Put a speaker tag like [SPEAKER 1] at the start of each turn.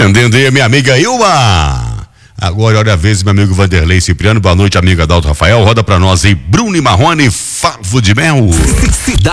[SPEAKER 1] atendendo aí a minha amiga Ilma. Agora, olha a vez, meu amigo Vanderlei Cipriano. Boa noite, amiga Adalto Rafael. Roda pra nós aí, Bruno e Marrone, Favo de Mel.
[SPEAKER 2] Cidade.